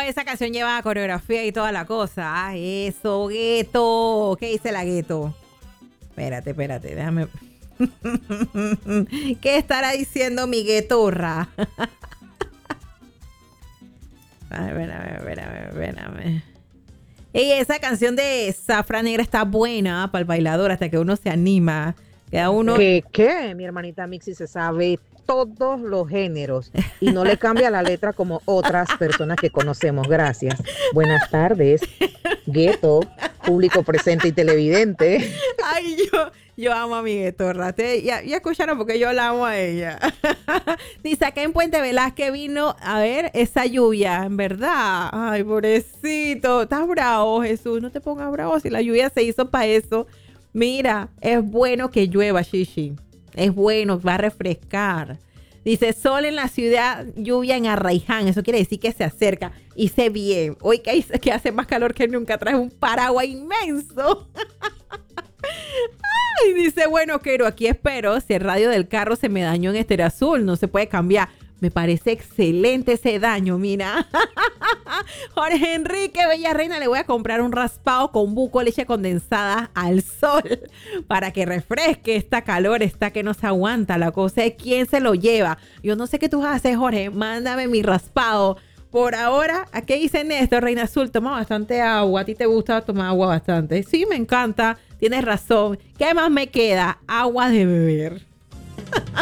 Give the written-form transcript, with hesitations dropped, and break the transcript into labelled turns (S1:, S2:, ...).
S1: esa canción lleva coreografía y toda la cosa. Ah, eso, Gueto. ¿Qué dice la Gueto? Espérate, déjame. ¿Qué estará diciendo mi Guetorra? Espérame. Y esa canción de Zafra Negra está buena para el bailador hasta que uno se anima. Queda uno.
S2: ¿Qué? Mi hermanita Mixi se sabe todos los géneros y no le cambia la letra como otras personas que conocemos. Gracias. Buenas tardes, Gueto, público presente y televidente.
S1: Ay, yo amo a mi Guetorra. Ya escucharon porque yo la amo a ella. Dice, acá en Puente Velázquez vino a ver esa lluvia, en verdad. Ay, pobrecito. Estás bravo, Jesús. No te pongas bravo si la lluvia se hizo para eso. Mira, es bueno que llueva, Shishi. Es bueno, va a refrescar. Dice, sol en la ciudad, lluvia en Arraiján. Eso quiere decir que se acerca. Hice bien. Hoy que hace más calor que nunca, trae un paraguas inmenso. Ay, dice, bueno, Quero, aquí espero. Si el radio del carro se me dañó en Estéreo Azul, no se puede cambiar. Me parece excelente ese daño, mira. Jorge Enrique Bella Reina, le voy a comprar un raspado con buco de leche condensada al sol para que refresque esta calor, esta que no se aguanta. La cosa es quién se lo lleva. Yo no sé qué tú vas a hacer, Jorge. Mándame mi raspado. Por ahora, ¿a qué dice Néstor? Reina Azul, toma bastante agua. ¿A ti te gusta tomar agua bastante? Sí, me encanta. Tienes razón. ¿Qué más me queda? Agua de beber.